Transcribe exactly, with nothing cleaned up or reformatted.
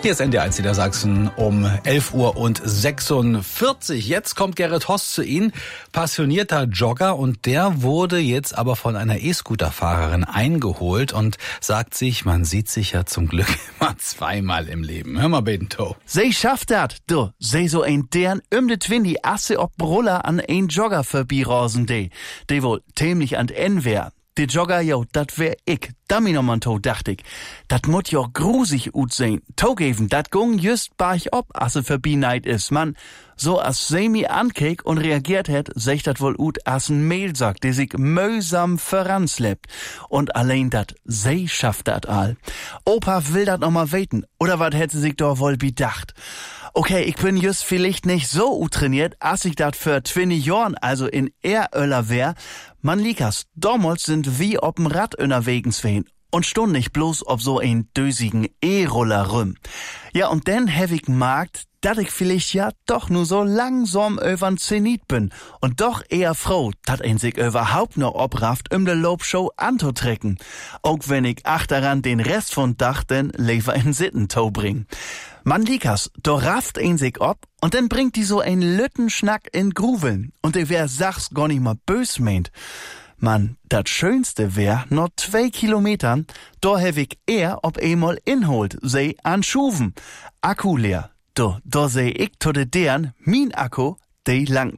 Hier ist N D eins Niedersachsen um elf Uhr und sechsundvierzig. Jetzt kommt Gerrit Hoss zu Ihnen, passionierter Jogger, und der wurde jetzt aber von einer E-Scooter-Fahrerin eingeholt und sagt sich, man sieht sich ja zum Glück immer zweimal im Leben. Hör mal, Bento. Sie schafft dat, du. Sie so ein deren um de Twindi Asse ob Bruller an ein Jogger vorbeirosen de. De wohl ziemlich an N wär. De Jogger, jo, dat wär ich. Dummy nochmal to, dacht ich. Dat mut jo grusig ut sein. Togeven, dat gung just barch ob, asse verbieneit is, man. So as se mi ankeek und reagiert het, sech dat wohl ut assen Mehlsack, der sich mühsam voranslebt. Und allein dat, se schafft dat all. Opa will dat nochmal weten, oder wat hätte sich doch wohl bedacht? Okay, ich bin just vielleicht nicht so ut trainiert, as ich dat für zwanzig Jahren, also in Eröller wär. Man likas, damals sind wie ob'm Rad unterwegs wehen. Und stund nicht bloß auf so ein dösigen E-Roller rum. Ja, und dann hab ich gemerkt, dass ich vielleicht ja doch nur so langsam übern Zenit bin. Und doch eher froh, dass ein sich überhaupt noch obrafft, um de Lobshow anzutrecken. Auch wenn ich achteran den Rest von Dach denn lieber in Sittentau bring. Man likas, do rafft ein sich ob und dann bringt die so ein Lüttenschnack in Gruveln. Und der wär sachs gar nicht mal bös meint. Mann, dat Schönste wär, noch zwei Kilometern, da hab ich eher ob einmal inholt, sei an Schuven. Akku leer. Do, da seh ich to de deren, min Akku, de lang.